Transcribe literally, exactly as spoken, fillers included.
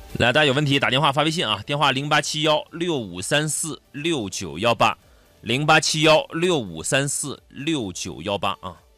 来，大家有问题打电话发微信啊，电话零八七幺六五三四六九幺八，零八七幺六五三四六九幺八啊。